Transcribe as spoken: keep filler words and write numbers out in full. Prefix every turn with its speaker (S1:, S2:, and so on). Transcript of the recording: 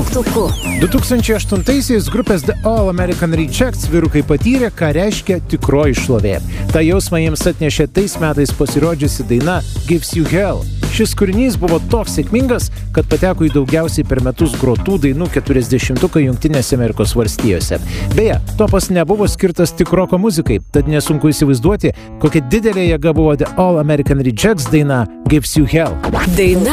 S1: dešimtuku.
S2: du tūkstančiai aštuntaisiais grupės The All American Rejects vyrukai patyrė, ką reiškia tikroji šlovė. Ta jausmą jiems atnešė tais metais pasirodžiusi daina Gives You Hell. Šis kūrinys buvo toks sėkmingas, kad pateko į daugiausiai per metus grotų dainų keturiasdešimtuką Jungtinėse Amerikos valstijose. Beje, topas nebuvo skirtas tik roko muzikai, tad nesunku įsivaizduoti, kokia didelė jėga buvo The All American Rejects daina Gives You Hell.
S1: Daina